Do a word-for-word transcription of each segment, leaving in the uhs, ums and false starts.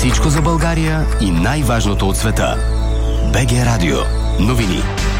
Всичко за България и най-важното от света. БГ Радио. Новини.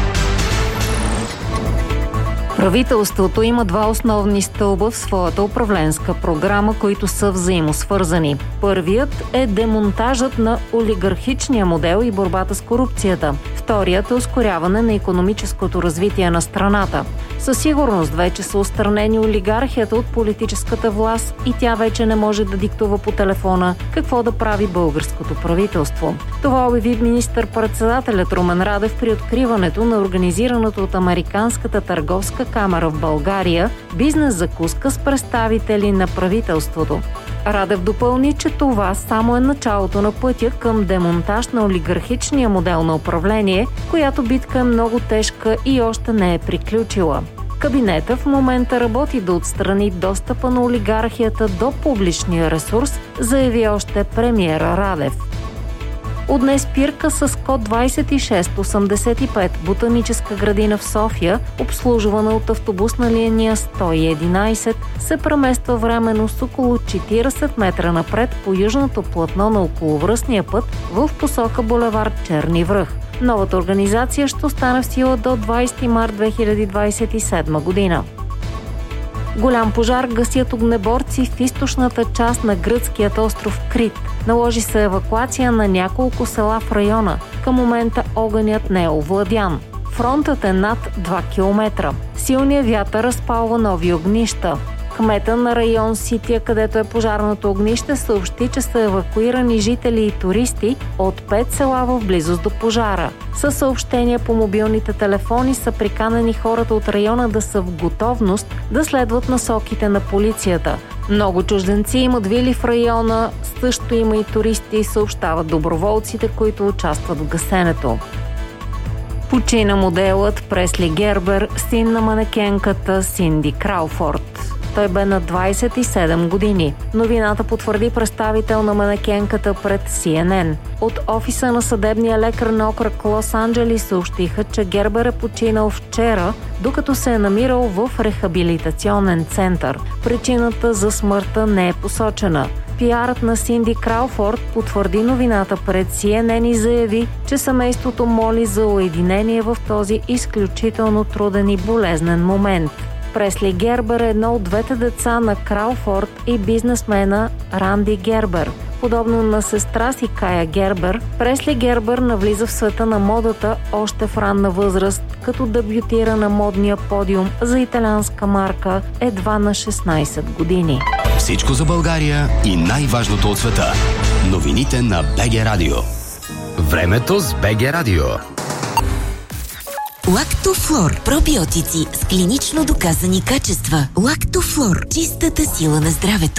Правителството има два основни стълба в своята управленска програма, които са взаимосвързани. Първият е демонтажът на олигархичния модел и борбата с корупцията. Вторият е ускоряване на икономическото развитие на страната. Със сигурност вече са отстранени олигархията от политическата власт и тя вече не може да диктува по телефона какво да прави българското правителство. Това обяви министър-председателят Румен Радев при откриването на организираното от Американската търговска камара в България бизнес-закуска с представители на правителството. Радев допълни, че това само е началото на пътя към демонтаж на олигархичния модел на управление, която битка е много тежка и още не е приключила. Кабинета в момента работи да отстрани достъпа на олигархията до публичния ресурс, заяви още премиера Радев. От днес спирка с код двайсет и шест осемдесет и пет Ботаническа градина в София, обслужвана от автобусна линия сто и единайсет, се премества временно с около четирийсет метра напред по южното платно на околовръстния път в посока булевард Черни връх. Новата организация ще остане в сила до двайсети март две хиляди двайсет и седма година. Голям пожар гасят огнеборци в източната част на гръцкият остров Крит. Наложи се евакуация на няколко села в района. Към момента огънят не е овладян. Фронтът е над два километра. Силният вятър разпалва нови огнища. Кмета на район Сития, където е пожарното огнище, съобщи, че са евакуирани жители и туристи от пет села в близост до пожара. Със съобщения по мобилните телефони са приканени хората от района да са в готовност да следват насоките на полицията. Много чужденци имат вили в района, също има и туристи, съобщават доброволците, които участват в гасенето. Почина моделът Пресли Гербер, син на манекенката Синди Крауфорд. Той бе на двайсет и седем години. Новината потвърди представител на манекенката пред Си Ен Ен. От офиса на съдебния лекар на окръг Лос-Анджелис съобщиха, че Гербер е починал вчера, докато се е намирал в рехабилитационен център. Причината за смъртта не е посочена. Пиарът на Синди Крауфорд потвърди новината пред Си Ен Ен и заяви, че семейството моли за уединение в този изключително труден и болезнен момент. Пресли Гербер е едно от двете деца на Крауфорд и бизнесмена Ранди Гербер. Подобно на сестра си Кая Гербер, Пресли Гербер навлиза в света на модата още в ранна възраст, като дебютира на модния подиум за италианска марка едва на шестнайсет години. Всичко за България и най-важното от света. Новините на БГ Радио. Времето с БГ Радио. Лактофлор. Пробиотици с клинично доказани качества. Лактофлор. Чистата сила на здравето.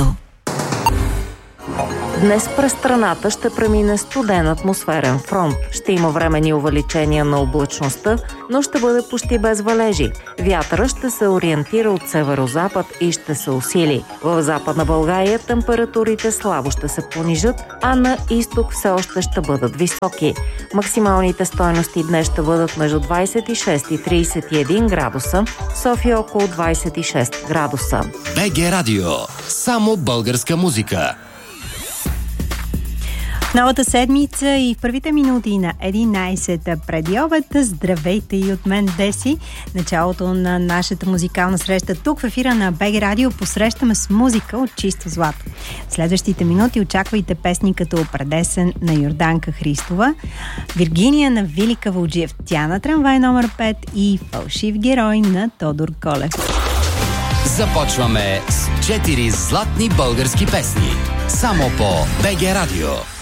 Днес през страната ще премине студен атмосферен фронт. Ще има временни увеличения на облачността, но ще бъде почти без валежи. Вятъра ще се ориентира от северозапад и ще се усили. В Западна България температурите слабо ще се понижат, а на изток все още ще бъдат високи. Максималните стойности днес ще бъдат между двайсет и шест и трийсет и един градуса, София около двайсет и шест градуса. БГ Радио. Само българска музика. Новата седмица и в първите минути на единайсета преди обед. Здравейте и от мен, Деси. Началото на нашата музикална среща тук в ефира на БГ Радио посрещаме с музика от чисто злато. В следващите минути очаквайте песни като Предесен на Йорданка Христова, Виргиния на Вилика Вълджиев, Тя на трамвай номер пет и Фалшив герой на Тодор Колев. Започваме с четири златни български песни. Само по БГ Радио.